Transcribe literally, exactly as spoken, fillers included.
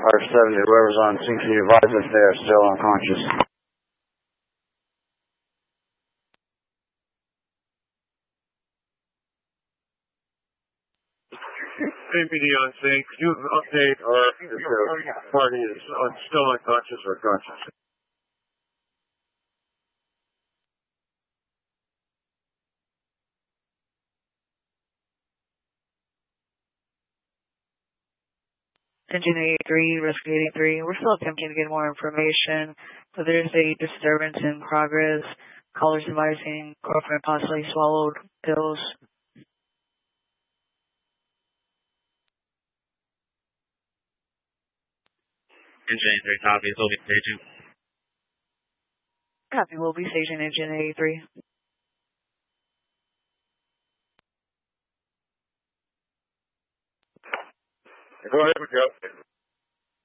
five seventy, whoever's on scene, can you advise if they are still unconscious? A P D on scene, could you update or if the party is still unconscious or conscious? Engine eighty-three, Rescue eighty-three. We're still attempting to get more information, but there's a disturbance in progress. Callers advising girlfriend possibly swallowed pills. Engine eighty-three, copy. It's over staging. Copy, we'll be staging engine eighty-three. Go ahead with your update.